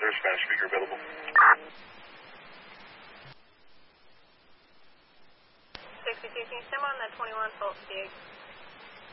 there, Spanish speaker available. 62, can you stand on that 21 Salt gig?